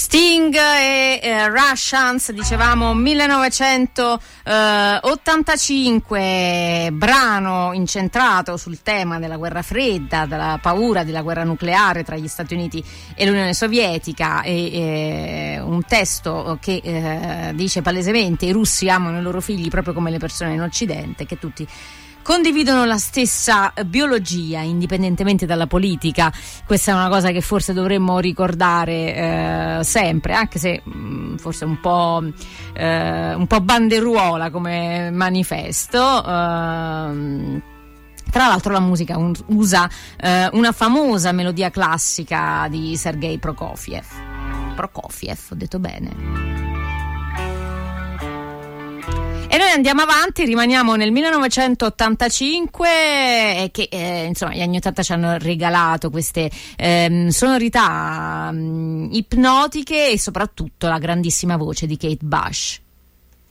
Sting e Russians, dicevamo 1985, brano incentrato sul tema della guerra fredda, della paura della guerra nucleare tra gli Stati Uniti e l'Unione Sovietica, e un testo che dice palesemente: i russi amano i loro figli proprio come le persone in Occidente, che tutti condividono la stessa biologia indipendentemente dalla politica. Questa è una cosa che forse dovremmo ricordare sempre, anche se forse un po' banderuola come manifesto. Tra l'altro la musica usa una famosa melodia classica di Sergei Prokofiev, ho detto bene. E noi andiamo avanti, rimaniamo nel 1985, che insomma gli anni 80 ci hanno regalato queste sonorità ipnotiche e soprattutto la grandissima voce di Kate Bush.